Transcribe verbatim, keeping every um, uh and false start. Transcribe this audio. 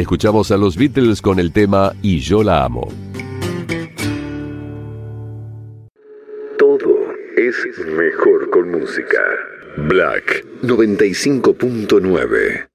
Escuchamos a los Beatles con el tema Y yo la amo. Todo es mejor con música. Black noventa y cinco punto nueve.